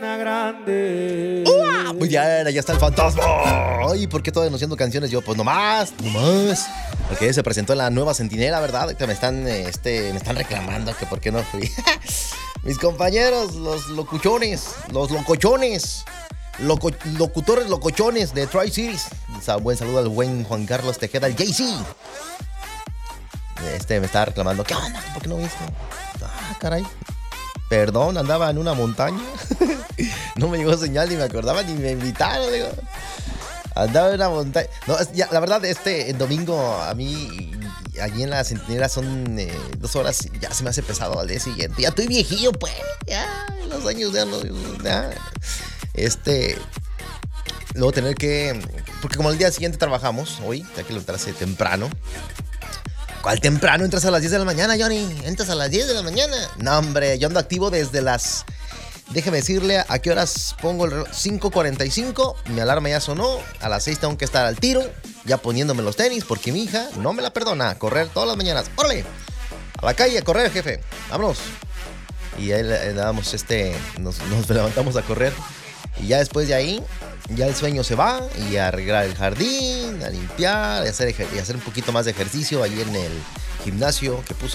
Sabana Grande. Muy bien, allá está el fantasma. Ay, ¿por qué todavía anunciando canciones? Yo, pues nomás. Porque se presentó en la nueva Centinela, ¿verdad? Que me están reclamando que por qué no fui. Mis compañeros, los locuchones, los locochones, locutores locochones de Tri-Cities. Buen saludo al buen Juan Carlos Tejeda, el JC. Me estaba reclamando. ¿Qué onda? ¿Por qué no viste? Ah, caray. Perdón, andaba en una montaña. No me llegó señal, ni me acordaba, ni me invitaron. Digo. Andaba en una montaña. No, ya, la verdad, el domingo a mí, allí en la Centinela son 2 horas. Ya se me hace pesado al día siguiente. Ya estoy viejillo, pues. Ya, los años ya no. Ya. Luego tener que. Porque como el día siguiente trabajamos, hoy, ya que lo traje temprano. ¿Cuál temprano? Entras a las 10 de la mañana, Johnny. Entras a las 10 de la mañana. No, hombre, yo ando activo desde las... Déjeme decirle a qué horas pongo el reloj. 5:45, mi alarma ya sonó. A las 6 tengo que estar al tiro, ya poniéndome los tenis, porque mi hija no me la perdona. Correr todas las mañanas. ¡Órale! A la calle, a correr, jefe. Vámonos. Y ahí le damos nos levantamos a correr. Y ya después de ahí, ya el sueño se va. Y a arreglar el jardín, a limpiar, y hacer un poquito más de ejercicio ahí en el gimnasio que puse